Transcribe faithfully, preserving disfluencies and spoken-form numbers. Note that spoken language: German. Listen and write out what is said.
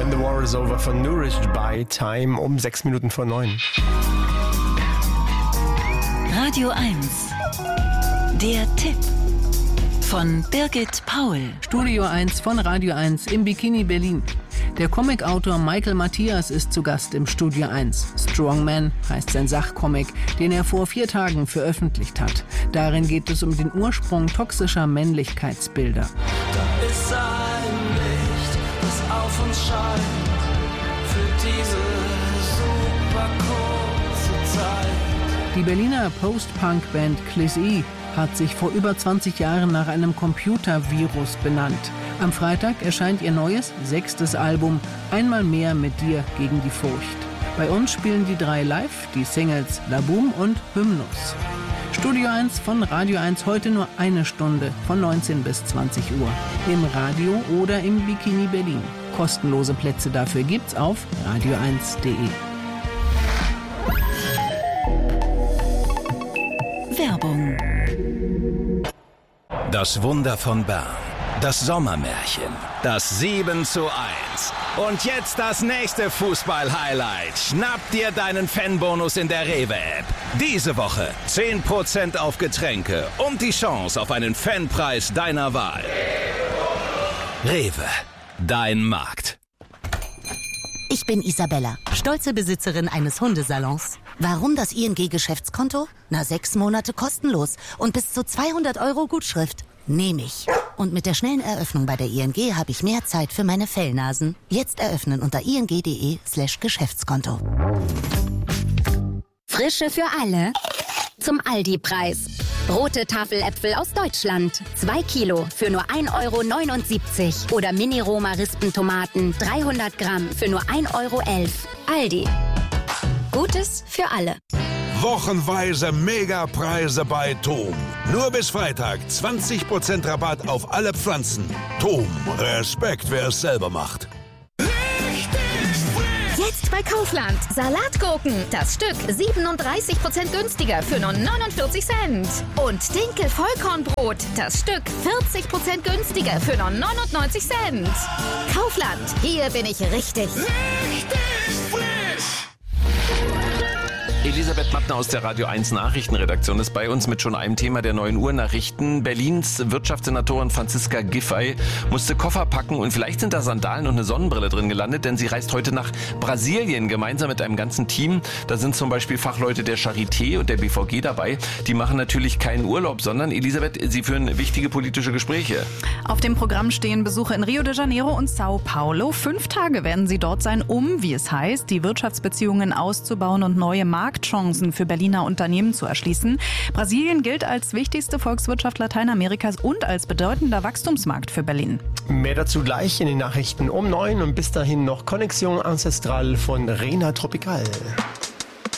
When the War is Over von Nourished by Time um sechs Minuten vor neun. Radio eins. Der Tipp von Birgit Paul. Studio eins von Radio eins im Bikini Berlin. Der Comicautor Michael Matthias ist zu Gast im Studio eins. Strongman heißt sein Sachcomic, den er vor vier Tagen veröffentlicht hat. Darin geht es um den Ursprung toxischer Männlichkeitsbilder. Da ist ein Licht, das auf uns scheint, für diese super kurze Zeit. Die Berliner Post-Punk-Band Clizzy hat sich vor über zwanzig Jahren nach einem Computervirus benannt. Am Freitag erscheint ihr neues, sechstes Album Einmal mehr mit dir gegen die Furcht. Bei uns spielen die drei live, die Singles La Boom und Hymnus. Studio eins von Radio eins heute nur eine Stunde von neunzehn bis zwanzig Uhr. Im Radio oder im Bikini Berlin. Kostenlose Plätze dafür gibt's auf radio eins punkt de. Werbung. Das Wunder von Bern. Das Sommermärchen. Das sieben zu eins. Und jetzt das nächste Fußball-Highlight. Schnapp dir deinen Fanbonus in der Rewe-App. Diese Woche zehn Prozent auf Getränke und die Chance auf einen Fanpreis deiner Wahl. Rewe. Dein Markt. Ich bin Isabella, stolze Besitzerin eines Hundesalons. Warum das I N G-Geschäftskonto? Na, sechs Monate kostenlos und bis zu zweihundert Euro Gutschrift. Nehme ich. Und mit der schnellen Eröffnung bei der I N G habe ich mehr Zeit für meine Fellnasen. Jetzt eröffnen unter ing.de slash Geschäftskonto. Frische für alle. Zum Aldi-Preis. Rote Tafeläpfel aus Deutschland. Zwei Kilo für nur ein Euro neunundsiebzig. Oder Mini-Roma-Rispentomaten dreihundert Gramm für nur ein Euro elf. Aldi. Gutes für alle. Wochenweise Megapreise bei Tom. Nur bis Freitag zwanzig Prozent Rabatt auf alle Pflanzen. Tom, Respekt, wer es selber macht. Jetzt bei Kaufland. Salatgurken. Das Stück siebenunddreißig Prozent günstiger für nur neunundvierzig Cent. Und Dinkel Vollkornbrot. Das Stück vierzig Prozent günstiger für nur neunundneunzig Cent. Kaufland. Hier bin ich richtig. Richtig frisch. Elisabeth Mattner aus der Radio eins Nachrichtenredaktion ist bei uns mit schon einem Thema der neun Uhr Nachrichten. Berlins Wirtschaftssenatorin Franziska Giffey musste Koffer packen und vielleicht sind da Sandalen und eine Sonnenbrille drin gelandet, denn sie reist heute nach Brasilien gemeinsam mit einem ganzen Team. Da sind zum Beispiel Fachleute der Charité und der B V G dabei. Die machen natürlich keinen Urlaub, sondern, Elisabeth, sie führen wichtige politische Gespräche. Auf dem Programm stehen Besuche in Rio de Janeiro und Sao Paulo. Fünf Tage werden sie dort sein, um, wie es heißt, die Wirtschaftsbeziehungen auszubauen und neue Marktchancen für Berliner Unternehmen zu erschließen. Brasilien gilt als wichtigste Volkswirtschaft Lateinamerikas und als bedeutender Wachstumsmarkt für Berlin. Mehr dazu gleich in den Nachrichten um neun und bis dahin noch Connexion Ancestral von Rena Tropical.